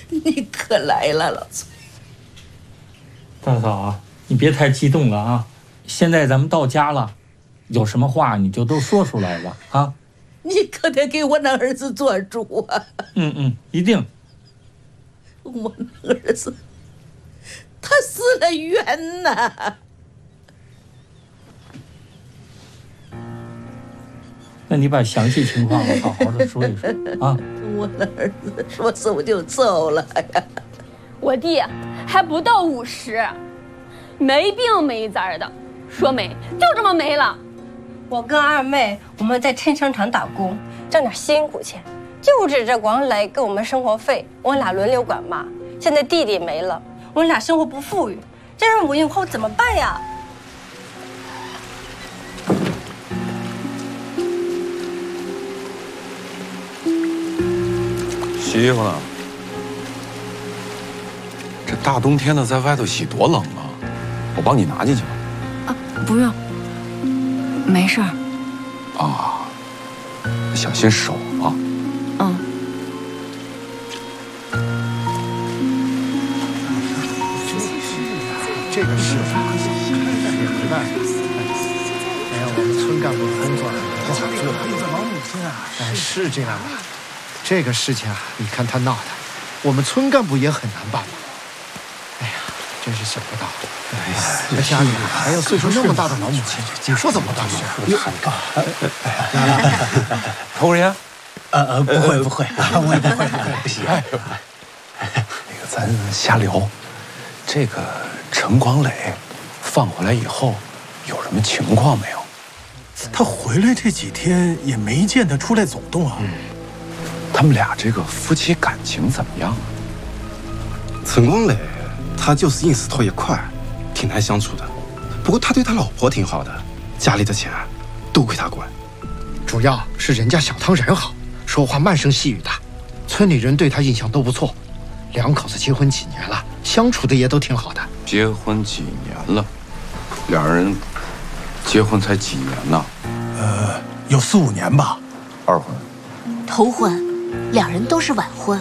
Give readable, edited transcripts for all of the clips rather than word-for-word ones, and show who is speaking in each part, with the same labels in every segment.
Speaker 1: 你可来了，老崔。
Speaker 2: 大嫂啊，你别太激动了啊！现在咱们到家了，有什么话你就都说出来吧啊！
Speaker 1: 你可得给我那儿子做主啊！
Speaker 2: 一定。
Speaker 1: 我那儿子，他死了冤呐！
Speaker 2: 那你把详细情况好好的说一说啊！
Speaker 1: 我那儿子说走就走了呀。
Speaker 3: 我弟还不到50，没病没灾的，说没就这么没了。
Speaker 4: 我跟二妹我们在天商场打工，挣点辛苦钱，就指着王雷给我们生活费，我俩轮流管妈。现在弟弟没了，我俩生活不富裕，这样我以后怎么办呀？
Speaker 5: 洗衣服呢？这大冬天的在外头洗多冷啊！我帮你拿进去吧。
Speaker 6: 啊，不用，没事儿。
Speaker 5: 啊，小心手啊。
Speaker 6: 嗯。
Speaker 7: 这个事法实在，哎呀，我们村干部的工作不好做。王母亲啊，哎，是这样的。这个事情啊，你看他闹的，我们村干部也很难办嘛。哎呀，真是想不到，这家里还有岁数那么大的老母亲，你说怎么办呢？
Speaker 5: 抽根烟？
Speaker 7: 不会，我也不会，不行。
Speaker 5: 那个，咱瞎聊。这个陈广磊放回来以后，有什么情况没有？
Speaker 8: 他回来这几天也没见他出来走动啊。
Speaker 5: 他们俩这个夫妻感情怎么样啊？
Speaker 9: 陈光磊，他就是硬石头一块，挺难相处的。不过他对他老婆挺好的，家里的钱都归他管。
Speaker 7: 主要是人家小汤人好，说话慢声细语的，村里人对他印象都不错。两口子结婚几年了，相处的也都挺好的。
Speaker 5: 结婚几年了？两人结婚才几年呢？
Speaker 8: 有4、5年吧。
Speaker 5: 二婚。
Speaker 10: 头婚，两人都是晚婚。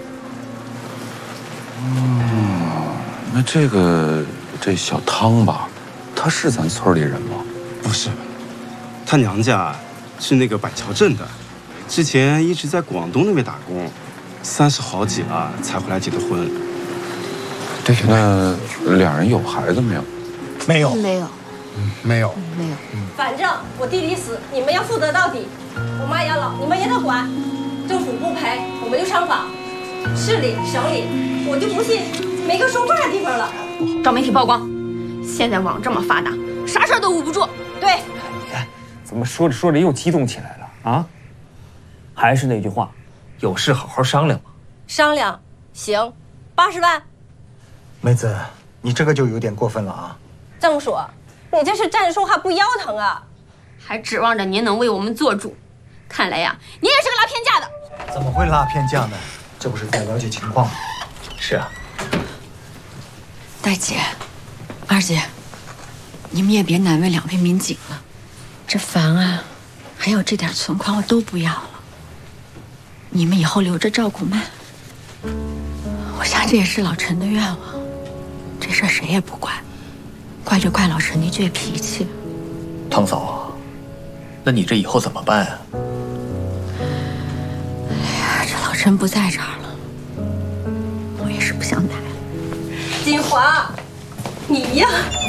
Speaker 5: 那这小汤吧，他是咱村里人吗？
Speaker 9: 不是，他娘家是那个板桥镇的，之前一直在广东那边打工，30好几了才回来结的婚。
Speaker 7: 对。
Speaker 5: 那两人有孩子没有？
Speaker 7: 没有。
Speaker 10: 没有。
Speaker 4: 反正我弟弟死，你们要负责到底。我妈养老，你们也得管。政府不赔，我们就上访。市里、省里，我就不信没个说话的地方了。
Speaker 3: 找媒体曝光，现在网这么发达，啥事儿都捂不住。对，
Speaker 11: 你看，怎么说着说着又激动起来了啊？还是那句话，有事好好商量嘛。
Speaker 4: 商量行，80万。
Speaker 7: 妹子，你这个就有点过分了啊！
Speaker 4: 这么说，你这是站着说话不腰疼啊？
Speaker 3: 还指望着您能为我们做主？看来呀，您也是个拉偏架的。
Speaker 7: 怎么会拉偏架呢？这不是在了解情况吗？
Speaker 11: 是啊。
Speaker 6: 大姐、二姐，你们也别难为2位民警了。这房啊，还有这点存款，我都不要了。你们以后留着照顾曼。我想这也是老陈的愿望。这事儿谁也不怪，怪就怪老陈那倔脾气。
Speaker 11: 汤嫂，那你这以后怎么办啊？
Speaker 6: 哎呀，这老陈不在这儿了，我也是不想待了。
Speaker 4: 金华，你呀。